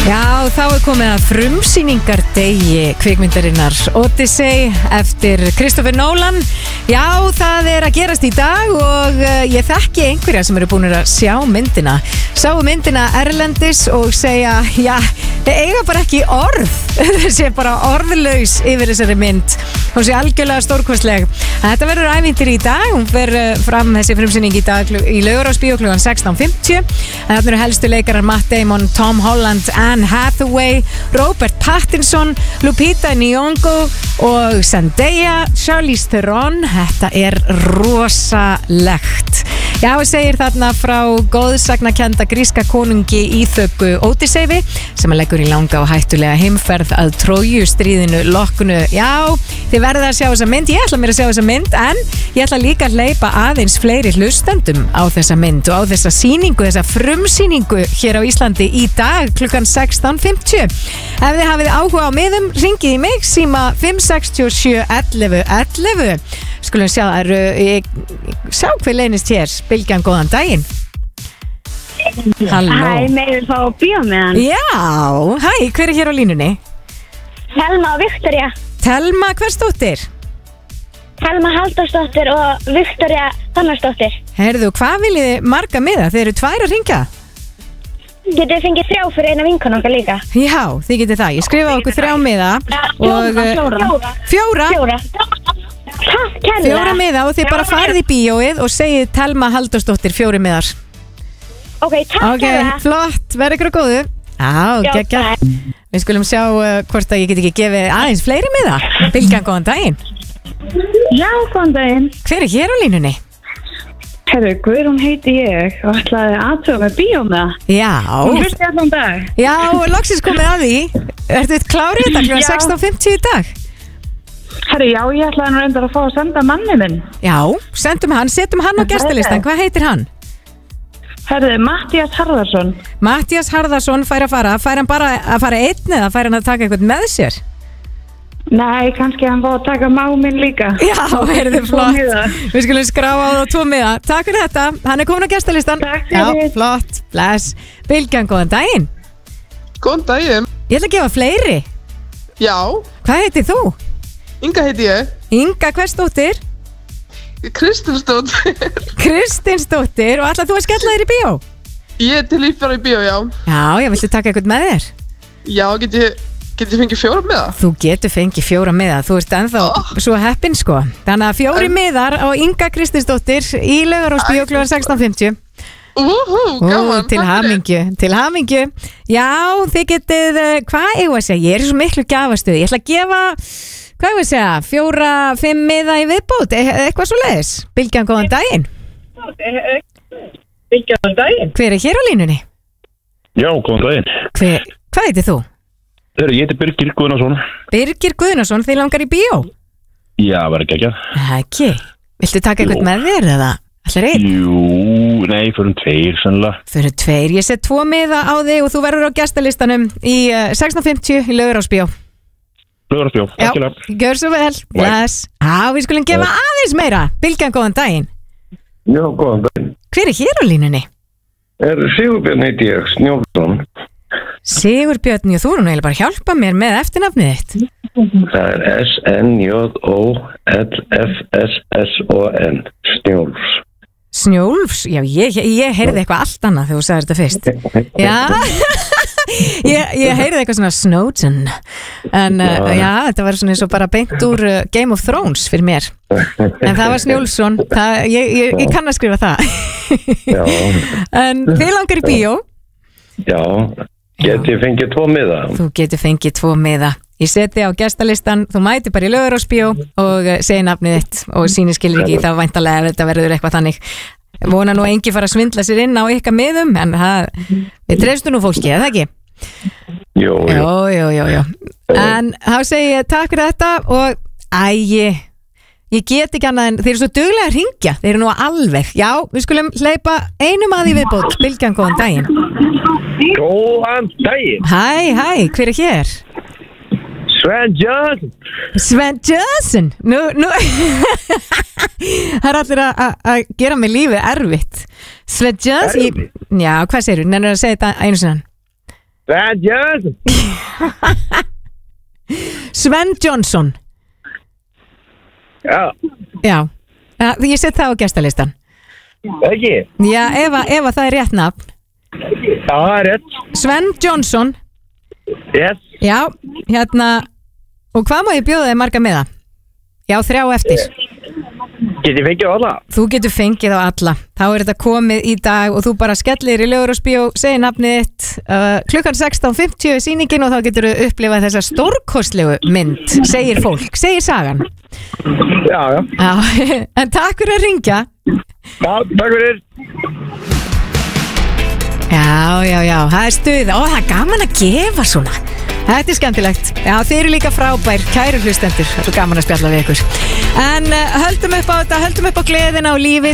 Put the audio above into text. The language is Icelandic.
Já, þá komið að frumsýningardegi kvikmyndarinnar Odyssey eftir Christopher Nolan. Já, það að gerast í dag og ég þekki einhverja sem eru búin að sjá myndina. Sáu myndina erlendis og segja, já, þeir eiga bara ekki orð. Þeir sé bara orðlaus yfir þessari mynd. Hún sé algjörlega stórkostleg. Þetta verður ævintýri í dag. Hún fer fram þessi frumsýning í dag í Laugarásbíó klukkan 16:50. Þarna eru helstu leikarar Matt Damon, Tom Holland, Anne Hathaway, Robert Pattinson, Lupita Nyong'o og Zendaya, Charlize Theron. Þetta rosalegt. Já, segir þarna frá góðsagnakennda gríska konungi Íþöku Ódyseifi sem leggur í langa og hættulega heimferð að Trójustríðinu loknu. Já, þið verðið að sjá þessa mynd. Ég ætla mér að sjá þessa mynd, en ég ætla líka að hleypa aðeins fleiri hlustendum á þessa mynd og á þessa sýningu, þessa frumsýningu hér á Íslandi í dag klukkan 16:50. Ef þið hafið áhuga á miðum, ringið í mig, síma 567 11 11. Skulum sjá, sjá hver leynist hér. Bylgjan, góðan daginn. Halló. Hæ, megum fá bíó með hann. Já, hæ, hver hér á línunni? Telma og Viktoría. Telma, hversdóttir? Telma Halldórsdóttir og Viktoría Þannarsdóttir. Heyrðu, hvað viljið þið marga miða? Þeir eru 2 að ringja. Getið þið fengið 3 fyrir eina vinkon okkar líka? Já, þið getið það. Ég skrifa okkur 3 miða. Og 4. Takk, kærlega. 4 miða og þið bara farið í bíóið og segið Telma Halldórsdóttir 4 miðar. Ok, takk, kærlega. Flott, verð ykkur að góðu. Já, geggja. Við skulum sjá hvort að ég get ekki gefið aðeins fleiri miða. Bylgjan, góðan daginn. Já, góðan daginn. Hver er hér á línunni? Herru, Guðrún heiti ég og ætlaði aðtöfa með bíó með það. Já. Hún fyrst allan dag. Já, loksins komið að því. Ertu þið klárið þetta klukkan 16:50 í dag? Herru, já, ég ætlaði nú reyndar að fá að senda manni minn. Já, setjum hann á gestalistan. Hvað heitir hann? Herru, Mattías Harðarsson. Mattías Harðarsson fær að fara. Fær hann bara að fara einn eða fær hann að taka eitthvað með sér? Nei, kannski hann fá að taka máminn líka. Já, heyrðu, flott. Við skulum skráfa á það 2 miða. Takk fyrir þetta. Hann er komin á gestalistan. Takk fyrir. Já, flott. Bless. Bylgjan, góðan daginn. Góðan daginn. Ég ætla að gefa fleiri. Já. Hvað heitir þú? Inga heiti ég. Inga, hversdóttir? Kristinsdóttir. Kristinsdóttir. Og ætla þú að skella þér í bíó? Ég er til í fara í bíó, já. Já, viltu taka eitthvað með þér? Já, get ég fengið 4 miða? Þú getur fengið 4 miða. Þú ert ennþá svo heppin, sko. Þannig að 4 miðar á Inga Kristinsdóttir í Laugarásbíó klukkan 16:50. Gaman. Til hamingju. Já, þið getið, hvað eigum að segja? Ég er svo miklu gjafastuð. Ég ætla að gefa, hvað eigum að segja, 4-5 miða í viðbót, eitthvað svo leiðis. Bylgjan, góðan daginn. Bylgjan, góðan daginn. Hver er hér á línunni? Já, góðan daginn. Hvað heitir þú? Ég heiti Birgir Guðnason. Birgir Guðnason, þið langar í bíó? Já, verður ekki ekki. Ekki. Viltu taka eitthvað með þér eða? Ætlar einn? Jú, nei, fyrir 2 sannlega. Fyrir 2, ég set 2 miða á þig og þú verður á gestalistanum í 16:50 í Laugarásbíó. Laugarásbíó, ekki. Já, gjör svo vel. Bless. Já, við skulum gefa aðeins meira. Bylgjan, góðan daginn. Já, góðan daginn. Hver er hér á línunni? Sigurbjörn heiti ég, Snjólfsson. Sigurbjörn, þú erum eiginlega bara að hjálpa mér með eftirnafnið þitt. Það er SNJOLFSSON. Snjólfs. Snjólfs? Já, ég heyrði eitthvað allt annað þegar þú sagði þetta fyrst. Já, ég heyrði eitthvað svona Snowden. En já, þetta var svona eins og bara beint úr Game of Thrones fyrir mér. En það var Snjólfsson. Ég kann að skrifa það. Já. En þið langar í bíó? Já, geti fengið 2 miða. Þú getur fengið 2 miða. Ég seti á gestalistan, þú mæti bara í Laugarásbíó og segi nafnið þitt og sýnir skilur ekki þá væntanlega ef þetta verður eitthvað þannig. Vona nú engi fara að svindla sér inn á ykkar miðum, en við treystum nú fólki, eða ekki? Jú. En þá segi ég takk fyrir þetta og ég get ekki annað en þeir eru svo duglega að ringja, þeir eru nú alveg. Já, við skulum hleypa einum að því viðbót. Bylgjan, góðan daginn. Góðan daginn. Hæ, hver er hér? Sven Johnson. Sven Johnson? Nú það er allir að gera mig lífið erfitt. Sven Johnson? Já, hvað segirðu? Nennir að segja þetta einu sinni? Sven Johnson. Sven Johnson. Já, Já, ég set það á gestalistan. ekki? Já, ef að það er rétt nafn. Já, það er rétt. Sven Johnson. Yes. Já, hérna. Og hvað má ég bjóða þig marga miða? Já, 3 eftir. Get ég fengið á alla? Þú getur fengið á alla. Þá er þetta komið í dag og þú bara skellir í Laugarásbíó, segir nafnið þitt, klukkan 16:50 í sýningin og þá getur þú upplifað þessa stórkostlegu mynd, segir fólk, segir sagan. Já. Já, en takk fyrir að ringja. Já, takk fyrir. Já, það er stuð. Ó, það er gaman að gefa svona. Þetta er skemmtilegt. Já, þeir eru líka frábær, kæru hlustendur. Þetta er gaman að spjalla við ykkur. En höldum upp á þetta, höldum upp á gleðina og lífið.